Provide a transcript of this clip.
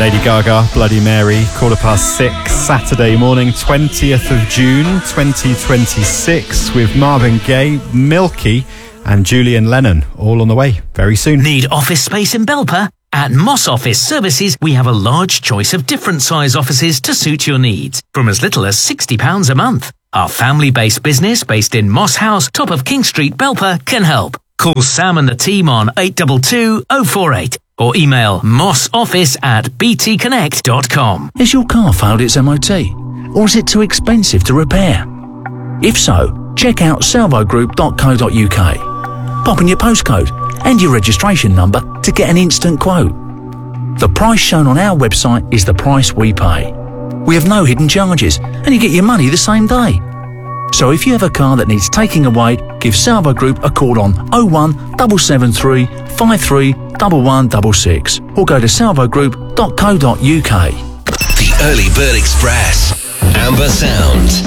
Lady Gaga, Bloody Mary, 6:15, Saturday morning, 20th of June 2026, with Marvin Gaye, Milky and Julian Lennon, all on the way very soon. Need office space in Belper? At Moss Office Services, we have a large choice of different size offices to suit your needs, from as little as £60 a month. Our family-based business, based in Moss House, top of King Street, Belper, can help. Call Sam and the team on 822 048 or email mossoffice@btconnect.com. Has your car failed its MOT? Or is it too expensive to repair? If so, check out salvogroup.co.uk. Pop in your postcode and your registration number to get an instant quote. The price shown on our website is the price we pay. We have no hidden charges and you get your money the same day. So if you have a car that needs taking away, give Salvo Group a call on 01773 53 1166 or go to salvogroup.co.uk. The Early Bird Express. Amber Sound.